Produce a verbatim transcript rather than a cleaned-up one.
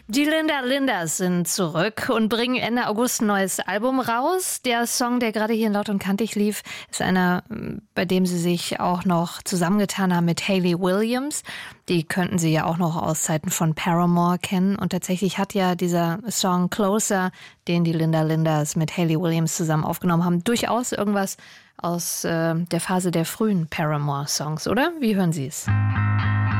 Die Linda Linders sind zurück und bringen Ende August ein neues Album raus. Der Song, der gerade hier in Laut und Kantig lief, ist einer, bei dem sie sich auch noch zusammengetan haben mit Hayley Williams. Die könnten Sie ja auch noch aus Zeiten von Paramore kennen. Und tatsächlich hat ja dieser Song Closer, den die Linda Linders mit Hayley Williams zusammen aufgenommen haben, durchaus irgendwas aus äh, der Phase der frühen Paramore-Songs, oder? Wie hören Sie es?